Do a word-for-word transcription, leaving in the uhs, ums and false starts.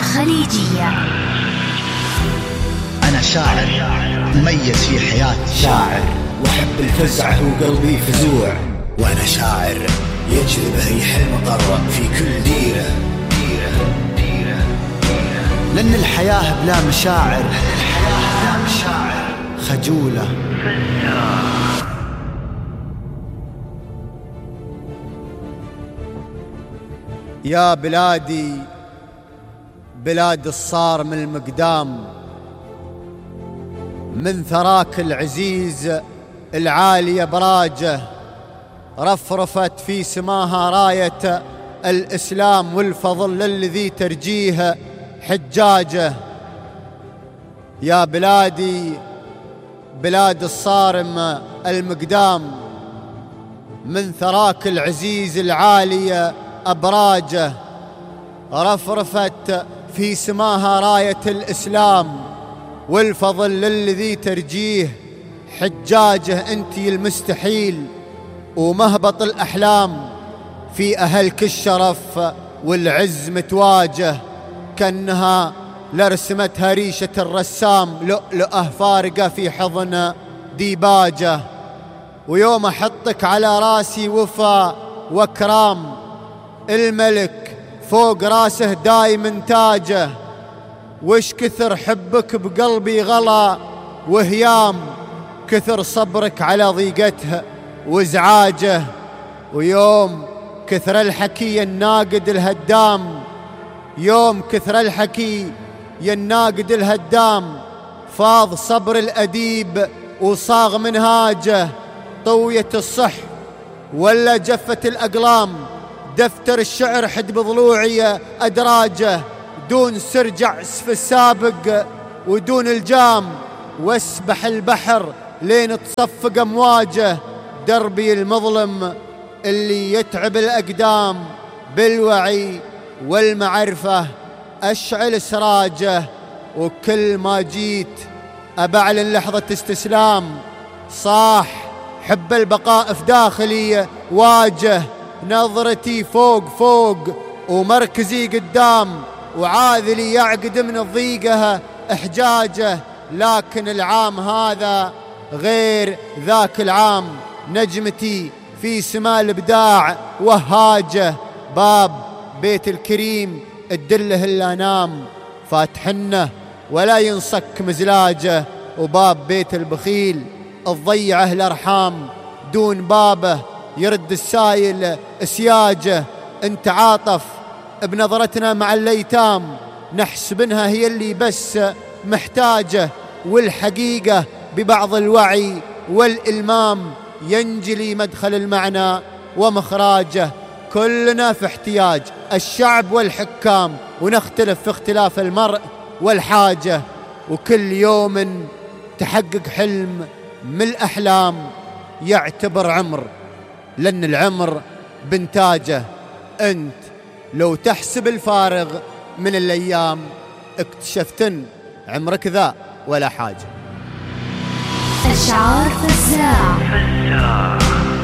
خليجية. أنا شاعر مميز في حياتي، شاعر وحب الفزعة وقلبي فزوع، وأنا شاعر يجذبه ريح المطر في كل ديرة ديرة ديرة ديرة. لأن الحياة بلا مشاعر الحياة بلا مشاعر خجولة. يا بلادي بلاد الصارم المقدام، من ثراك العزيز العالي براجه، رفرفت في سماها راية الإسلام والفضل الذي ترجيه حجاجه. يا بلادي بلاد الصارم المقدام، من ثراك العزيز العالي أبراجه، رفرفت في سماها راية الإسلام والفضل الذي ترجيه حجاجه. انتي المستحيل ومهبط الأحلام، في أهلك الشرف والعز متواجه، كأنها لرسمتها ريشة الرسام لؤلؤة فارقة في حضن ديباجه. ويوم أحطك على راسي وفا وكرام، الملك فوق راسه دايم تاجه، وش كثر حبك بقلبي غلا وهيام، كثر صبرك على ضيقته وازعاجه. ويوم كثر الحكي الناقد الهدام، يوم كثر الحكي الناقد الهدام، فاض صبر الأديب وصاغ منهاجه. طوية الصح ولا جفت الأقلام، دفتر الشعر حد بضلوعي أدراجه، دون سرجع في السابق ودون الجام، واسبح البحر لين تصفق أمواجه. دربي المظلم اللي يتعب الأقدام، بالوعي والمعرفة أشعل سراجه. وكل ما جيت أبعلن لحظة استسلام، صاح حب البقاء في داخلي واجه. نظرتي فوق فوق ومركزي قدام، وعاذلي يعقد من الضيقة إحجاجه. لكن العام هذا غير ذاك العام، نجمتي في سماء الإبداع وهاجه. باب بيت الكريم الدله إلا نام، فاتحنه ولا ينصك مزلاجه. وباب بيت البخيل الضيعه الأرحام، دون بابه يرد السايل اسياجه. انت عاطف بنظرتنا مع الليتام، نحسبنها هي اللي بس محتاجه. والحقيقة ببعض الوعي والإلمام، ينجلي مدخل المعنى ومخراجه. كلنا في احتياج الشعب والحكام، ونختلف في اختلاف المرء والحاجة. وكل يوم تحقق حلم من الأحلام، يعتبر عمر لأن العمر بنتاجه. أنت لو تحسب الفارغ من الأيام، اكتشفتن عمرك ذا ولا حاجة. أشعار فزاع.